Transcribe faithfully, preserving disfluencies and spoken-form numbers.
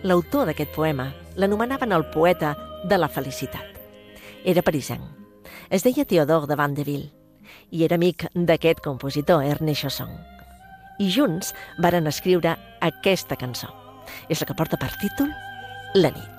l'autor d'aquest poema l'anomenaven el poeta de la felicitat. Era parisenc. Es deia Théodore de Vandeville i era amic d'aquest compositor, Ernest Chausson. I junts varen escriure aquesta cançó. És la que porta per títol La nit.